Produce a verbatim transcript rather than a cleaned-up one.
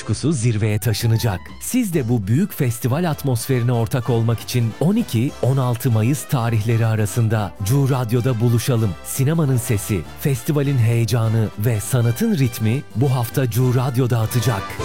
coşkusu zirveye taşınacak. Siz de bu büyük festival atmosferine ortak olmak için on iki on altı Mayıs tarihleri arasında Cu Radyo'da buluşalım. Sinemanın sesi, festivalin heyecanı ve sanatın ritmi bu hafta Cu Radyo'da atacak.